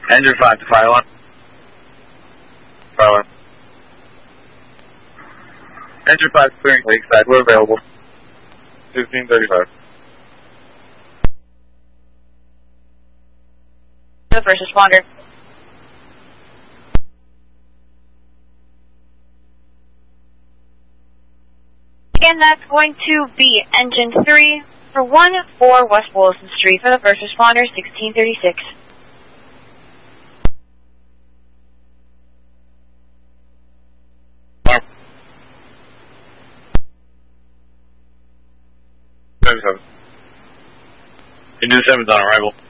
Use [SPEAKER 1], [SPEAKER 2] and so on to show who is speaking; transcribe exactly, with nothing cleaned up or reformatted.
[SPEAKER 1] Engine five to fire one. Fire one. Engine five clearing Lakeside, we're available. fifteen thirty-five.
[SPEAKER 2] The first responder. Again, that's going to be engine three for one four West Wilson Street for the first responder, sixteen thirty-six.
[SPEAKER 1] seventy-seven. Engine seven's on arrival.